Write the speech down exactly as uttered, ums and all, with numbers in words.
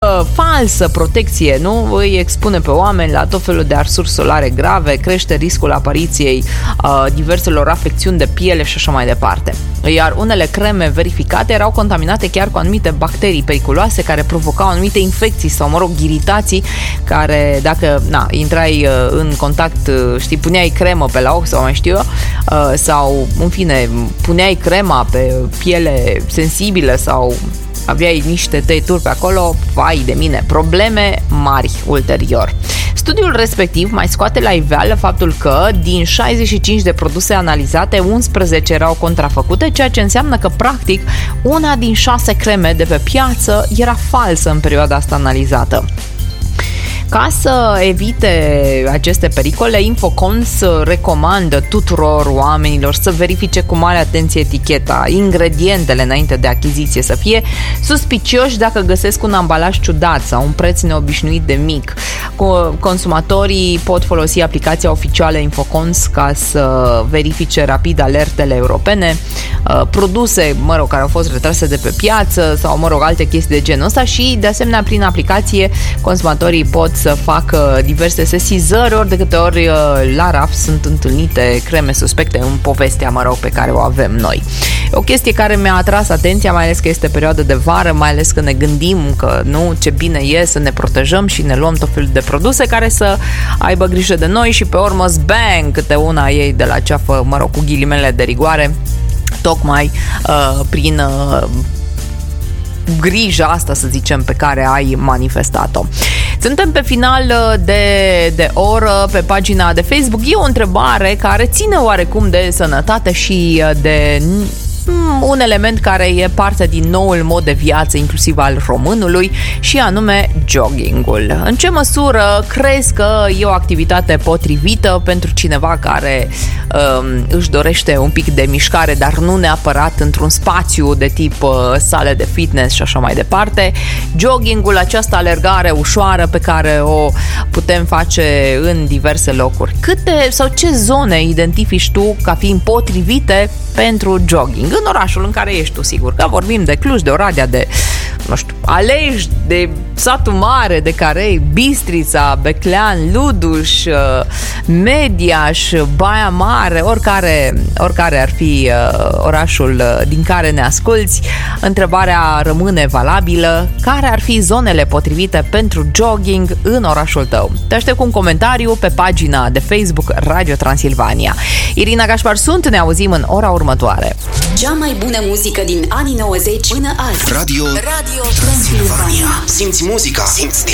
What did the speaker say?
falsă protecție, nu? Îi expune pe oameni la tot felul de arsuri solare grave, crește riscul apariției uh, diverselor afecțiuni de piele și așa mai departe. Iar unele creme verificate erau contaminate chiar cu anumite bacterii periculoase care provocau anumite infecții sau, mă rog, iritații care, dacă na, intrai uh, în contact, uh, știi, puneai cremă pe la ochi sau mai știu eu, uh, sau, în fine, puneai crema pe piele sensibilă sau aveai niște tăieturi pe acolo, vai de mine, probleme mari ulterior. Studiul respectiv mai scoate la iveală faptul că din șaizeci și cinci de produse analizate, unsprezece erau contrafăcute, ceea ce înseamnă că, practic, una din șase creme de pe piață era falsă în perioada asta analizată. Ca să evite aceste pericole, Infocons recomandă tuturor oamenilor să verifice cu mare atenție eticheta, ingredientele înainte de achiziție, să fie suspicioși dacă găsesc un ambalaj ciudat sau un preț neobișnuit de mic. Consumatorii pot folosi aplicația oficială Infocons ca să verifice rapid alertele europene, produse, mă rog, care au fost retrase de pe piață sau, mă rog, alte chestii de genul ăsta și, de asemenea, prin aplicație, consumatorii pot să facă diverse sesizări, ori de câte ori la raf sunt întâlnite creme suspecte în povestea, mă rog, pe care o avem noi. O chestie care mi-a atras atenția, mai ales că este perioadă de vară, mai ales că ne gândim că nu, ce bine e să ne protejăm și ne luăm tot felul de produse care să aibă grijă de noi și pe urmă, bang, câte una ei de la ceafă, mă rog, cu ghilimele de rigoare, tocmai uh, prin uh, grija asta, să zicem, pe care ai manifestat-o. Suntem pe final de, de oră pe pagina de Facebook. E o întrebare care ține oarecum de sănătate și de un element care e parte din noul mod de viață, inclusiv al românului, și anume joggingul. În ce măsură crezi că e o activitate potrivită pentru cineva care um, își dorește un pic de mișcare, dar nu neapărat într-un spațiu de tip uh, sale de fitness și așa mai departe? Joggingul, această alergare ușoară pe care o putem face în diverse locuri. Câte sau ce zone identifici tu ca fiind potrivite pentru jogging? În orașul în care ești tu, sigur, că vorbim de Cluj, de Oradea, de, nu știu, Alej, de Satul Mare, de Carei, Bistrița, Beclean, Luduș, Mediaș, Baia Mare, oricare, oricare ar fi orașul din care ne asculți, întrebarea rămâne valabilă: care ar fi zonele potrivite pentru jogging în orașul tău? Te aștept cu un comentariu pe pagina de Facebook Radio Transilvania. Irina Gașpar sunt, ne auzim în ora următoare. Cea mai bună muzică din anii nouăzeci până azi. Radio, Radio Transilvania. Simți muzica, simți